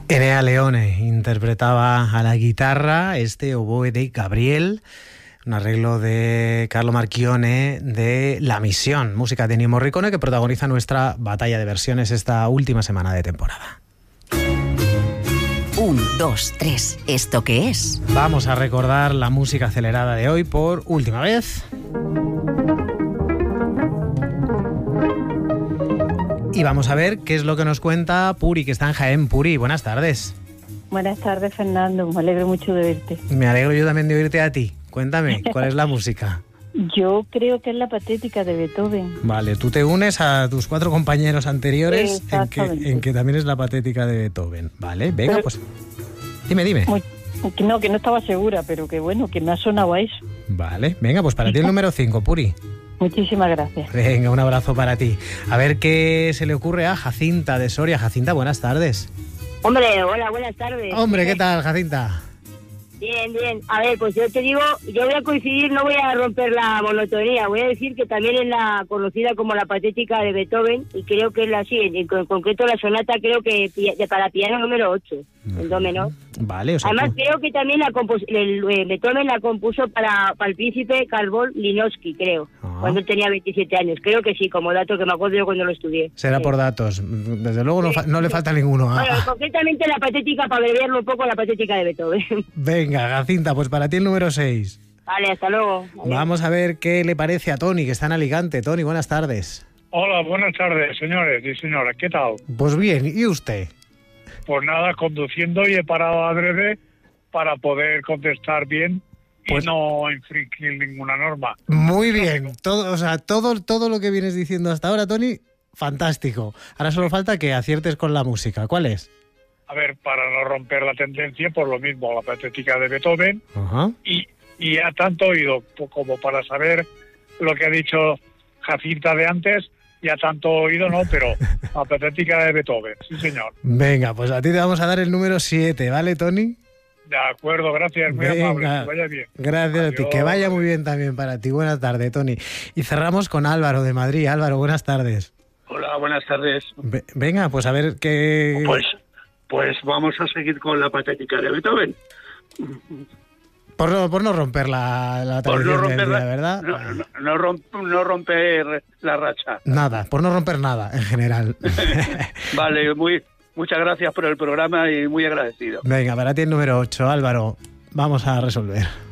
Enea Leone interpretaba a la guitarra este oboe de Gabriel, un arreglo de Carlo Marchione de La Misión, música de Ennio Morricone, que protagoniza nuestra batalla de versiones esta última semana de temporada. 1, 2, 3, ¿esto qué es? Vamos a recordar la música acelerada de hoy por última vez. Y vamos a ver qué es lo que nos cuenta Puri, que está en Jaén. Puri, buenas tardes. Buenas tardes, Fernando. Me alegro mucho de verte. Me alegro yo también de oírte a ti. Cuéntame, ¿cuál es la música? Yo creo que es la Patética de Beethoven. Vale, tú te unes a tus 4 compañeros anteriores en que también es la Patética de Beethoven. Vale, venga, pero, pues dime. No, que no estaba segura, pero que bueno, que me ha sonado a eso. Vale, venga, pues para ti el número 5, Puri. Muchísimas gracias. Venga, un abrazo para ti. A ver qué se le ocurre a Jacinta de Soria. Jacinta, buenas tardes. Hombre, hola, buenas tardes. Hombre, ¿qué tal, Jacinta? Bien. A ver, pues yo te digo, yo voy a coincidir, no voy a romper la monotonía, voy a decir que también es la conocida como la Patética de Beethoven, y creo que es la así, en concreto la sonata creo que para piano número 8, en do menor. Vale, o sea, además creo que también Beethoven la compuso para el príncipe Carl Linowski, creo, cuando él tenía 27 años. Creo que sí, como dato que me acuerdo yo cuando lo estudié. Será por datos, desde luego no le falta ninguno. Bueno, concretamente la Patética, para abreviarlo un poco, la Patética de Beethoven. Venga, Jacinta, pues para ti el número 6. Vale, hasta luego. Vale. Vamos a ver qué le parece a Tony, que está en Alicante. Tony, buenas tardes. Hola, buenas tardes, señores y señoras. ¿Qué tal? Pues bien, ¿y usted? Pues nada, conduciendo y he parado adrede para poder contestar bien y no infringir ninguna norma. Muy bien, todo lo que vienes diciendo hasta ahora, Tony, fantástico. Ahora solo falta que aciertes con la música. ¿Cuál es? A ver, para no romper la tendencia, por lo mismo, la Patética de Beethoven. Ajá. Y ya tanto oído como para saber lo que ha dicho Jacinta de antes. Ya tanto oído, no, pero la Patética de Beethoven, sí señor. Venga, pues a ti te vamos a dar el número 7, ¿vale, Tony? De acuerdo, gracias, muy amable, que vaya bien. Gracias. Adiós. A ti, que vaya muy bien también para ti. Buenas tardes, Tony. Y cerramos con Álvaro de Madrid. Álvaro, buenas tardes. Hola, buenas tardes. Venga, pues a ver qué... Pues vamos a seguir con la Patética de Beethoven. Por no romper la tradición del día, ¿verdad? No romper la racha. Nada, por no romper nada, en general. Vale, muchas gracias por el programa y muy agradecido. Venga, para ti el número 8, Álvaro. Vamos a resolver.